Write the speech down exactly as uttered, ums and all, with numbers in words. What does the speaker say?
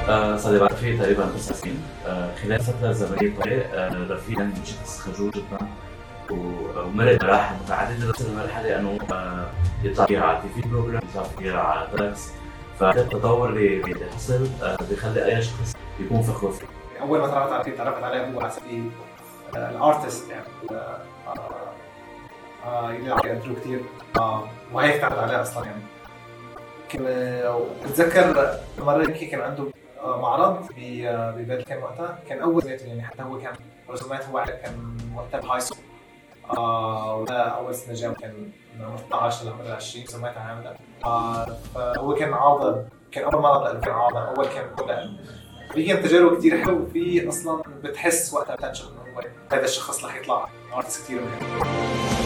آه صار بعد فيه تقريبا تسع سنين. آه خلال فترة زمنية طويلة آه رفيق كان شخص خجول جدا ومرق مراحل متعددة، بس المرحلة أنه آه يطلع فيها على تي في بروجرام، يطلع فيها على درس، فالتطور اللي بيحصل آه بيخلي أي شخص يكون فخور فيه. أول ما تعرفت عليه تعرفت عليه هو عسكري الارتست يعني آه يلعب يقدروا كتير آه وهيك تعرفت عليه أصلا يعني. كان أتذكر مرة كي كان عنده معرض ببلد كان وقتها، كان أول سنة يعني حتى هو كان رسومات، هو كان وقتها بهاي سكول آه وده أول سنة جاب كان من اثنا عشر لعمر عشرين رسوماتها عاملة آه فهو كان عاضل، كان أول مرة له كان عاضل أول كان كله في كان تجارب كتير حلوة، وفي أصلاً بتحس وقتها بتنشغل إنه هو هذا الشخص رح يطلع ارتست كتير مهم.